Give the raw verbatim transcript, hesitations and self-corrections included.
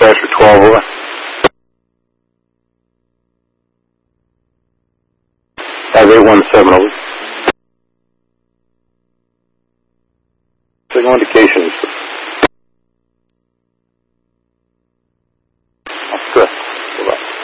dispatch for twelve, over. five eight one seven, over. Signal indication